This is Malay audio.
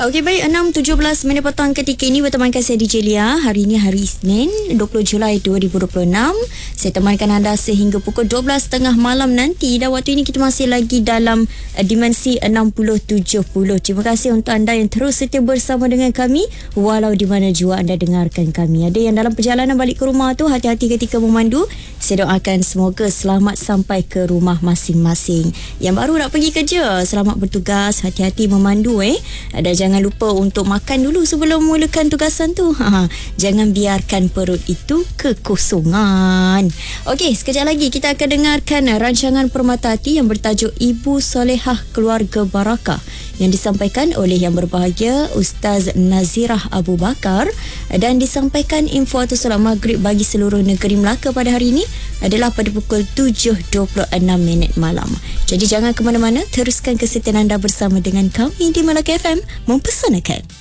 Okey, baik, 6.17 minit petang ketika ini bertemankan saya DJ Lia. Hari ini hari Isnin 20 Julai 2026. Saya temankan anda sehingga pukul 12.30 malam nanti. Dan waktu ini kita masih lagi dalam dimensi 60-70. Terima kasih untuk anda yang terus setia bersama dengan kami walau di mana jua anda dengarkan kami. Ada yang dalam perjalanan balik ke rumah tu, hati-hati ketika memandu. Saya doakan semoga selamat sampai ke rumah masing-masing. Yang baru nak pergi kerja, selamat bertugas, hati-hati memandu Dan jangan lupa untuk makan dulu sebelum mulakan tugasan tu. Jangan biarkan perut itu kekosongan. Okey, sekejap lagi kita akan dengarkan rancangan Permata Hati yang bertajuk Ibu Solehah Keluarga Barakah yang disampaikan oleh Yang Berbahagia Ustaz Nazirah Abu Bakar, dan disampaikan info atau solat maghrib bagi seluruh negeri Melaka pada hari ini adalah pada pukul 7.26 malam. Jadi jangan ke mana-mana, teruskan kesetiaan anda bersama dengan kami di Melaka FM Mempersanakan.